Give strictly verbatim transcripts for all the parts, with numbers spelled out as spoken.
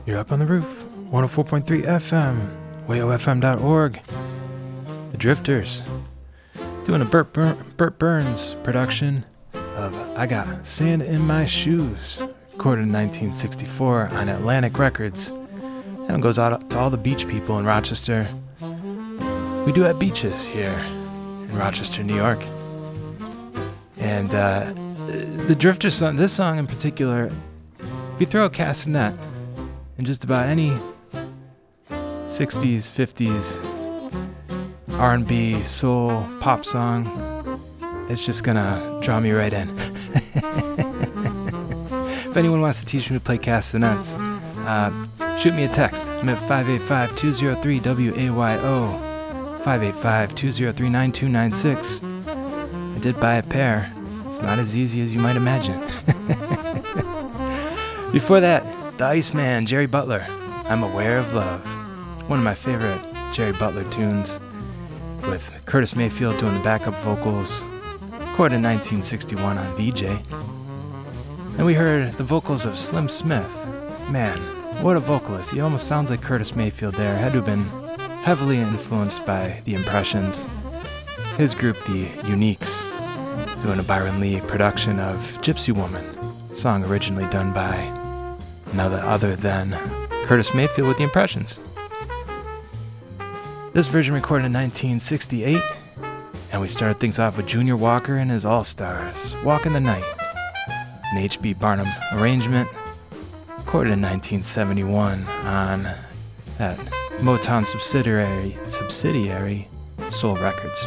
You're up on the roof. one oh four point three F M. wayo f m dot org. The Drifters. Doing a Burt, Bur- Burt Burns production of I Got Sand in My Shoes. Recorded in nineteen sixty-four on Atlantic Records. And it goes out to all the beach people in Rochester. We do have beaches here in Rochester, New York. And uh, the Drifters song, this song in particular, if you throw a castanet in just about any sixties, fifties R and B, soul, pop song, it's just gonna draw me right in. If anyone wants to teach me to play castanets, uh, shoot me a text. I'm at five eight five, two oh three, W A Y O, five eight five, two oh three, nine two nine six. I did buy a pair. It's not as easy as you might imagine. Before that, the Iceman, Jerry Butler, I'm Aware of Love. One of my favorite Jerry Butler tunes, with Curtis Mayfield doing the backup vocals, recorded in nineteen sixty-one on V J. And we heard the vocals of Slim Smith. Man, what a vocalist. He almost sounds like Curtis Mayfield there. Had to have been heavily influenced by the Impressions. His group, the Uniques, doing a Byron Lee production of Gypsy Woman, a song originally done by none other than Curtis Mayfield with the Impressions. This version recorded in nineteen sixty-eight, and we started things off with Junior Walker and his All-Stars, Walk in the Night, an H B Barnum arrangement, recorded in nineteen seventy-one on that Motown subsidiary, subsidiary Soul Records.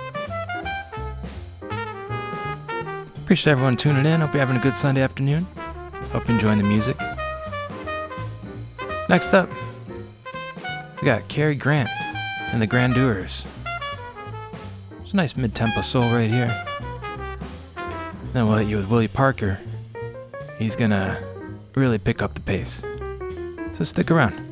Appreciate everyone tuning in. Hope you're having a good Sunday afternoon. Hope you're enjoying the music. Next up, we got Cary Grant and the Grandeurs. It's a nice mid-tempo soul right here. Then we'll hit you with Willie Parker. He's gonna really pick up the pace. So stick around.